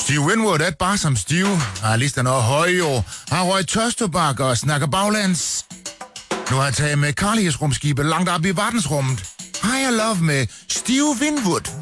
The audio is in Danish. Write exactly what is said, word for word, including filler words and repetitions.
Steve Winwood er bare som Steve. Har listet noget højre. Har røget tørstobak og snakker baglands. Nu har jeg taget med Carlies rumskibet langt op i verdensrummet. Higher Love med Steve Winwood.